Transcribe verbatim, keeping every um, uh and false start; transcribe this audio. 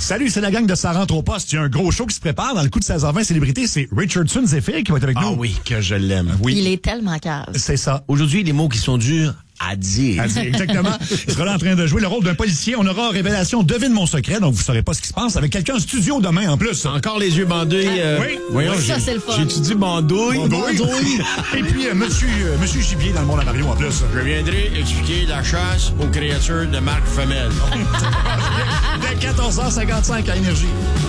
Salut, c'est la gang de Ça rentre au poste. Il y a un gros show qui se prépare. Dans le coup de seize heures vingt célébrités, c'est Richardson Zephyr qui va être avec nous. Ah oui, que je l'aime. Oui. Il est tellement cave. C'est ça. Aujourd'hui, les mots qui sont durs à dire. À dire, exactement. Il sera là en train de jouer le rôle d'un policier. On aura révélation Devine mon secret, donc vous saurez pas ce qui se passe avec quelqu'un en studio demain en plus. Encore les yeux bandés. Euh, Oui. Voyons, Ça, j'ai- c'est le fun. J'ai-tu dit bandouille? Bandouille. Et puis, euh, monsieur, euh, monsieur Gibier dans le monde à Mario en plus. Je viendrai expliquer la chasse aux créatures de marque femelle. Dès quatorze heures cinquante-cinq à Énergie.